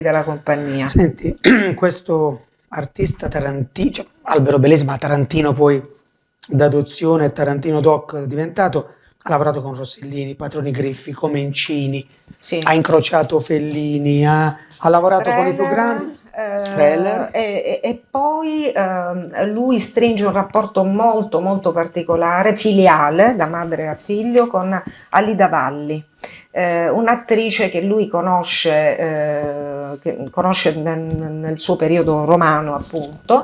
della compagnia. Senti, questo artista tarantino, cioè, Albero Bellesi, ma Tarantino poi d'adozione, Tarantino doc diventato, ha lavorato con Rossellini, Patroni Griffi, Comencini, Sì. ha incrociato Fellini, ha lavorato con i più grandi, Streller. E poi lui stringe un rapporto molto molto particolare, filiale, da madre a figlio, con Alida Valli, un'attrice che lui conosce nel suo periodo romano, appunto.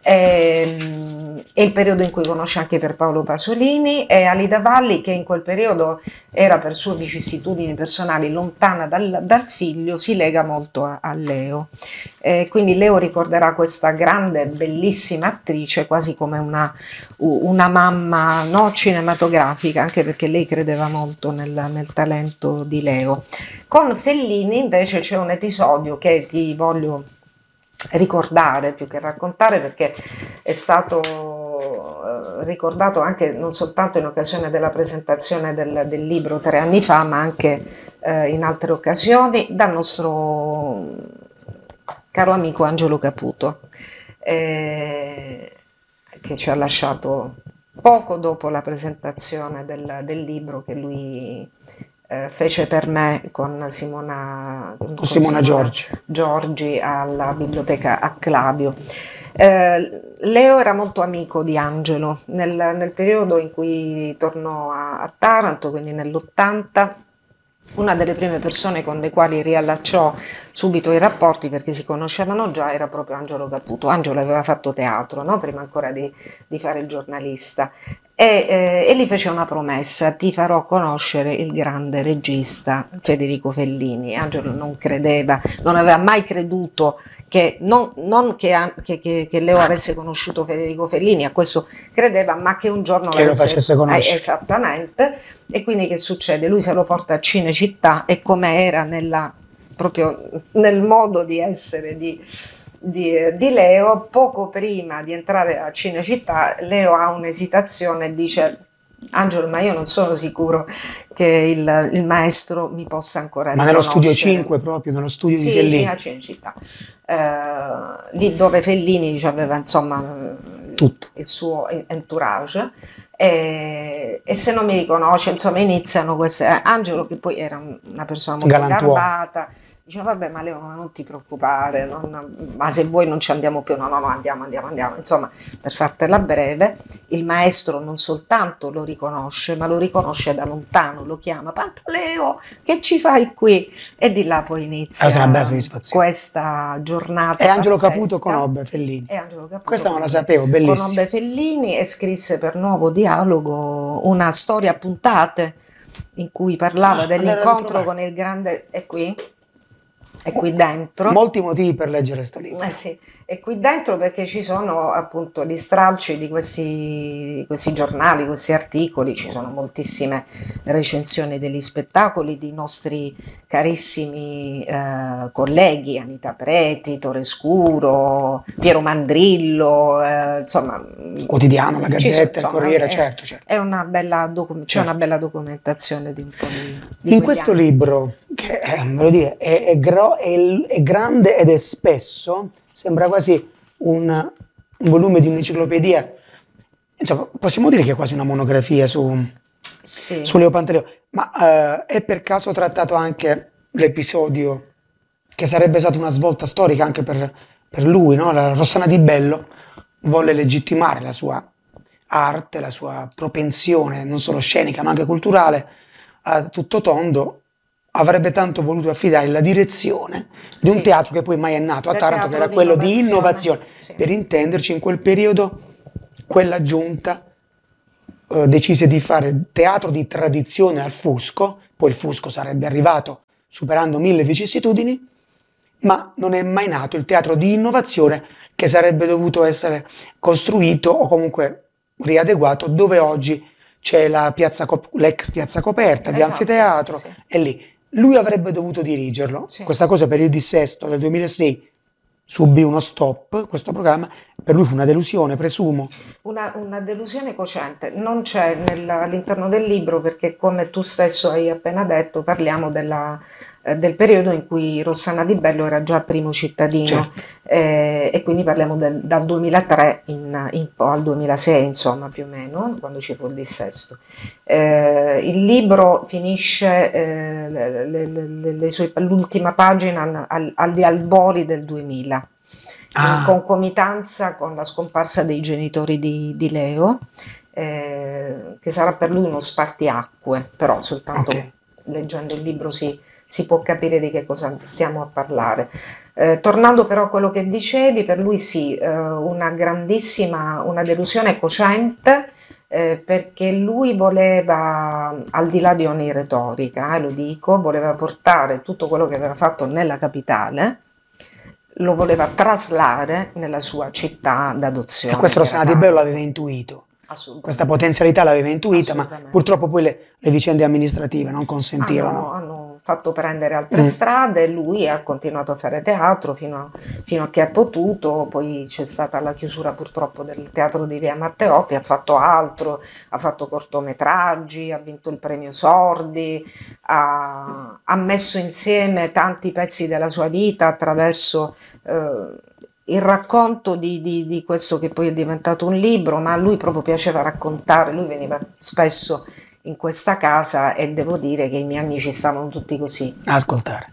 È il periodo in cui conosce anche Pierpaolo Pasolini, e Alida Valli, che in quel periodo era per sue vicissitudini personali lontana dal figlio, si lega molto a Leo. Quindi Leo ricorderà questa grande, bellissima attrice quasi come una mamma, no, cinematografica, anche perché lei credeva molto nel talento di Leo. Con Fellini invece c'è un episodio che ti voglio ricordare più che raccontare, perché è stato ricordato anche non soltanto in occasione della presentazione del libro 3 anni fa, ma anche in altre occasioni, dal nostro caro amico Angelo Caputo, che ci ha lasciato poco dopo la presentazione del libro che lui fece per me con Simona Giorgi alla biblioteca Acclavio. Leo era molto amico di Angelo nel periodo in cui tornò a Taranto, quindi nell'80. Una delle prime persone con le quali riallacciò subito i rapporti, perché si conoscevano già, era proprio Angelo Caputo. Angelo aveva fatto teatro, no? Prima ancora di fare il giornalista, e gli fece una promessa: ti farò conoscere il grande regista Federico Fellini. Angelo non credeva, non aveva mai creduto non che Leo avesse conosciuto Federico Fellini, a questo credeva, ma che un giorno Che lo facesse conoscere. Esattamente. E quindi che succede? Lui se lo porta a Cinecittà, e come era proprio nel modo di essere di Leo, poco prima di entrare a Cinecittà, Leo ha un'esitazione e dice: Angelo, ma io non sono sicuro che il maestro mi possa ancora riconoscere. Ma nello studio 5 proprio, nello studio di Fellini? Sì, a Cinecittà. Lì dove Fellini aveva insomma tutto il suo entourage. E se non mi riconosce, insomma, iniziano queste. Angelo, che poi era una persona molto garbata, diceva: vabbè, ma Leo, non ti preoccupare, ma se vuoi non ci andiamo più. No, andiamo. Insomma, per fartela breve, il maestro non soltanto lo riconosce, ma lo riconosce da lontano, lo chiama: Pantaleo, che ci fai qui? E di là poi inizia una bella soddisfazione. Questa giornata. E Angelo pazzesca. Caputo conobbe Fellini. Questa non la Fellini sapevo, bellissimo. Conobbe Fellini e scrisse per Nuovo Dialogo una storia a puntate in cui parlava dell'incontro con il grande. È qui dentro. Molti motivi per leggere sto libro. Sì, è qui dentro perché ci sono appunto gli stralci di questi giornali, questi articoli, ci sono moltissime recensioni degli spettacoli di nostri carissimi colleghi, Anita Preti, Torescuro, Piero Mandrillo, insomma. Il quotidiano, la Gazzetta, il Corriere, certo. È una bella c'è una bella documentazione di un po' di in questo anni. Libro, che voglio dire, è grande ed è spesso, sembra quasi un volume di un'enciclopedia, insomma, possiamo dire che è quasi una monografia su Leo Pantaleo, ma è per caso trattato anche l'episodio che sarebbe stata una svolta storica anche per lui, no? La Rossana Di Bello volle legittimare la sua arte, la sua propensione non solo scenica ma anche culturale a tutto tondo. Avrebbe tanto voluto affidare la direzione di un teatro che poi mai è nato a Taranto, che era quello di innovazione. Per intenderci, in quel periodo quella giunta decise di fare teatro di tradizione al Fusco, poi il Fusco sarebbe arrivato superando 1000 vicissitudini, ma non è mai nato il teatro di innovazione che sarebbe dovuto essere costruito o comunque riadeguato dove oggi c'è l'ex piazza coperta di anfiteatro, e lì lui avrebbe dovuto dirigerlo. Questa cosa per il dissesto del 2006 subì uno stop, questo programma, per lui fu una delusione, presumo. Una delusione cocente, non c'è all'interno del libro perché come tu stesso hai appena detto parliamo del periodo in cui Rossana Di Bello era già primo cittadino, e quindi parliamo dal 2003 al 2006 insomma più o meno, quando ci fu il dissesto. Il libro finisce l'ultima pagina agli albori del 2000. In concomitanza con la scomparsa dei genitori di Leo, che sarà per lui uno spartiacque, però soltanto leggendo il libro si può capire di che cosa stiamo a parlare. Tornando però a quello che dicevi, per lui sì, una delusione cocente, perché lui voleva, al di là di ogni retorica, lo dico, voleva portare tutto quello che aveva fatto nella capitale, lo voleva traslare nella sua città d'adozione. E questo Rossana Di Bello l'aveva intuito. Questa potenzialità l'aveva intuita, ma purtroppo poi le vicende amministrative non consentirono. Hanno fatto prendere altre strade, lui ha continuato a fare teatro fino a che ha potuto, poi c'è stata la chiusura purtroppo del teatro di Via Matteotti, ha fatto altro, ha fatto cortometraggi, ha vinto il premio Sordi, ha messo insieme tanti pezzi della sua vita attraverso il racconto di questo che poi è diventato un libro, ma a lui proprio piaceva raccontare, lui veniva spesso in questa casa e devo dire che i miei amici stavano tutti così. Ascoltare.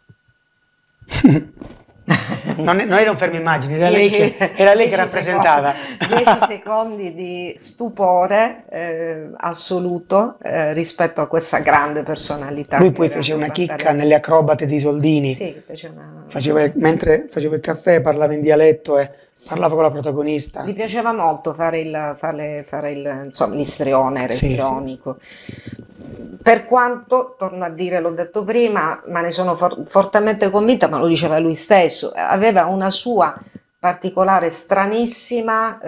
Non erano ferme immagini, era lei che rappresentava. 10 secondi di stupore assoluto rispetto a questa grande personalità. Lui poi fece una chicca nelle acrobate di Soldini. Sì, fece mentre faceva il caffè parlava in dialetto e parlava con la protagonista. Gli piaceva molto fare insomma, l'istrione, reistrionico. Sì. Per quanto, torno a dire, l'ho detto prima, ma ne sono fortemente convinta, ma lo diceva lui stesso, aveva una sua particolare, stranissima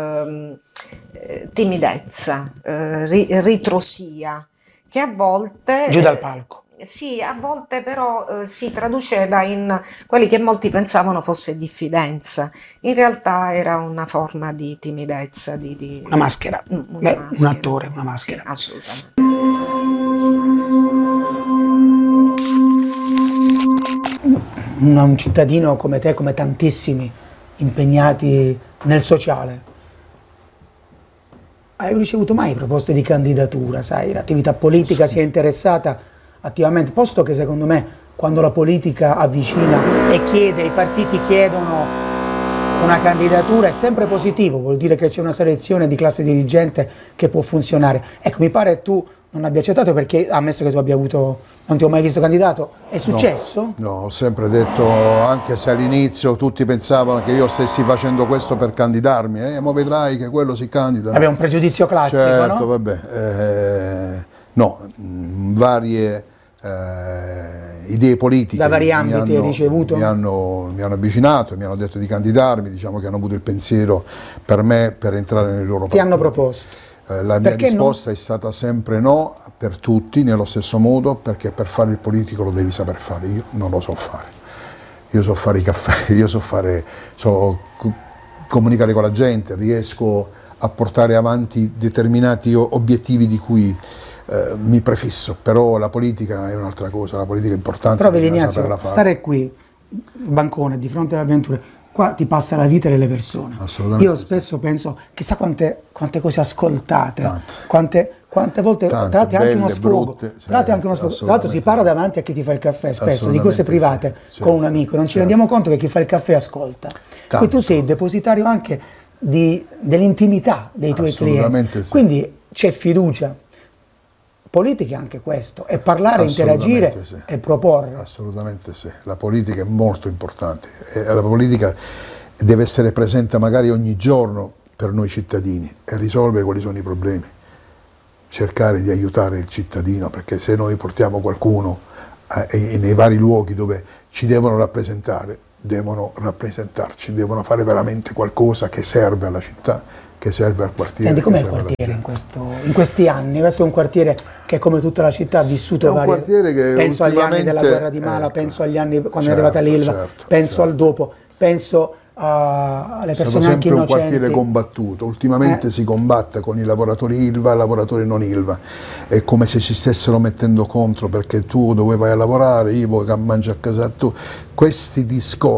timidezza, ritrosia, che a volte... Giù dal palco. Sì, a volte però si traduceva in quelli che molti pensavano fosse diffidenza. In realtà era una forma di timidezza. Una maschera. Un attore, una maschera. Sì, assolutamente. Un cittadino come te, come tantissimi impegnati nel sociale, hai ricevuto mai proposte di candidatura? Sai, l'attività politica si è interessata attivamente, posto che secondo me quando la politica avvicina e chiede, i partiti chiedono una candidatura è sempre positivo, vuol dire che c'è una selezione di classe dirigente che può funzionare. Ecco, mi pare tu non abbia accettato perché, ammesso che tu abbia avuto, non ti ho mai visto candidato, è successo? No, ho sempre detto, anche se all'inizio tutti pensavano che io stessi facendo questo per candidarmi, ma vedrai che quello si candida. Vabbè, un pregiudizio classico, certo, no? Vabbè, no, varie idee politiche da vari ambiti hai ricevuto? Mi hanno avvicinato, mi hanno detto di candidarmi, diciamo che hanno avuto il pensiero per me per entrare nei loro partiti. Ti hanno proposto? La mia risposta è stata sempre no, per tutti, nello stesso modo, perché per fare il politico lo devi saper fare, io non lo so fare. Io so fare i caffè, so comunicare con la gente, riesco a portare avanti determinati obiettivi di cui mi prefisso, però la politica è un'altra cosa, la politica è importante. Però vedi Ignazio, stare qui, bancone, di fronte alle avventure, qua ti passa la vita delle persone. Io spesso penso, chissà quante cose ascoltate, quante volte, tra l'altro anche uno sfogo, tra l'altro si parla davanti a chi ti fa il caffè spesso, di cose private, con un amico, non ci rendiamo conto che chi fa il caffè ascolta. Poi tu sei depositario anche dell'intimità dei tuoi clienti, quindi c'è fiducia. Politica è anche questo, è parlare, interagire e proporre. Assolutamente sì, la politica è molto importante, la politica deve essere presente magari ogni giorno per noi cittadini e risolvere quali sono i problemi, cercare di aiutare il cittadino, perché se noi portiamo qualcuno nei vari luoghi dove ci devono rappresentare, devono rappresentarci, devono fare veramente qualcosa che serve alla città, che serve al quartiere. Senti, com'è il quartiere in questi anni? Questo è un quartiere che come tutta la città ha vissuto vari... Penso agli anni della guerra di Mala, penso agli anni quando è arrivata l'Ilva, penso al dopo, penso alle È stato persone anche sempre un innocenti. quartiere combattuto, ultimamente si combatte con i lavoratori ILVA e i lavoratori non ILVA, è come se ci stessero mettendo contro perché tu dove vai a lavorare, io voglio mangiare a casa tu, questi discorsi